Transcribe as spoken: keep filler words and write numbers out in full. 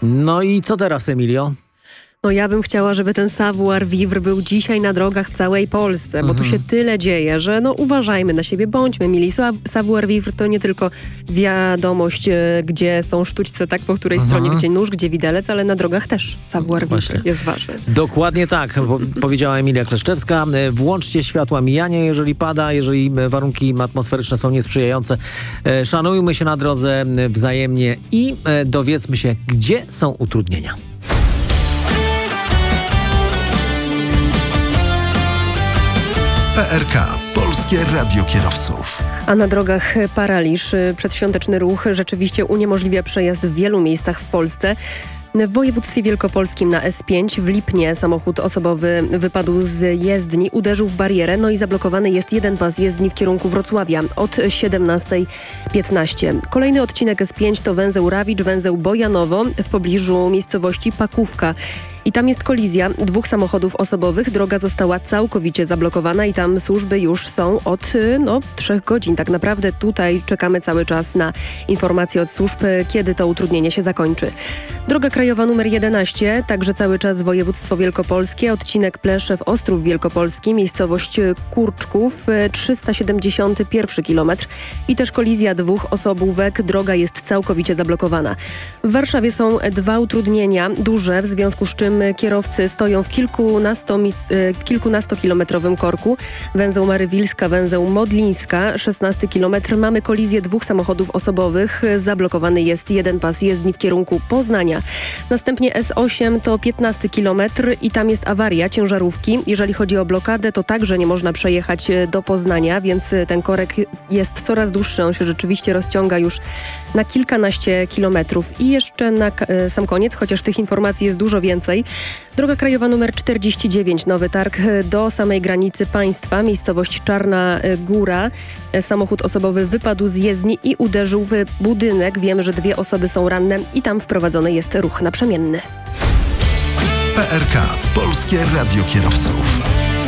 No i co teraz, Emilio? No ja bym chciała, żeby ten savoir-vivre był dzisiaj na drogach w całej Polsce, bo Mhm. tu się tyle dzieje, że no uważajmy na siebie, bądźmy mili. Sa- Savoir-vivre to nie tylko wiadomość, e, gdzie są sztućce, tak, po której Mhm. stronie, gdzie nóż, gdzie widelec, ale na drogach też savoir-vivre Właśnie. jest ważny. Dokładnie tak, po, powiedziała Emilia Kleszczewska. E, Włączcie światła mijania, jeżeli pada, jeżeli e, warunki atmosferyczne są niesprzyjające. E, Szanujmy się na drodze e, wzajemnie i e, dowiedzmy się, gdzie są utrudnienia. P R K. Polskie Radio Kierowców. A na drogach paraliż. Przedświąteczny ruch rzeczywiście uniemożliwia przejazd w wielu miejscach w Polsce. W województwie wielkopolskim na S pięć w Lipnie samochód osobowy wypadł z jezdni, uderzył w barierę, no i zablokowany jest jeden pas jezdni w kierunku Wrocławia od siedemnasta piętnaście. Kolejny odcinek S pięć to węzeł Rawicz, węzeł Bojanowo w pobliżu miejscowości Pakówka. I tam jest kolizja dwóch samochodów osobowych. Droga została całkowicie zablokowana i tam służby już są od no, trzech godzin. Tak naprawdę tutaj czekamy cały czas na informacje od służb, kiedy to utrudnienie się zakończy. Droga krajowa numer jedenaście, także cały czas województwo wielkopolskie, odcinek Pleszew-Ostrów Wielkopolski, miejscowość Kurczków, trzysta siedemdziesiąty pierwszy kilometr i też kolizja dwóch osobówek. Droga jest całkowicie zablokowana. W Warszawie są dwa utrudnienia duże, w związku z czym kierowcy stoją w kilkunasto, w kilkunastokilometrowym korku. Węzeł Marywilska, węzeł Modlińska, szesnasty kilometr. Mamy kolizję dwóch samochodów osobowych. Zablokowany jest jeden pas jezdni w kierunku Poznania. Następnie S osiem to piętnasty kilometr i tam jest awaria ciężarówki. Jeżeli chodzi o blokadę, to także nie można przejechać do Poznania, więc ten korek jest coraz dłuższy. On się rzeczywiście rozciąga już na kilkanaście kilometrów. I jeszcze na sam koniec, chociaż tych informacji jest dużo więcej, droga krajowa numer czterdzieści dziewięć, Nowy Targ do samej granicy państwa, miejscowość Czarna Góra. Samochód osobowy wypadł z jezdni i uderzył w budynek. Wiemy, że dwie osoby są ranne i tam wprowadzony jest ruch naprzemienny. P R K. Polskie Radio Kierowców.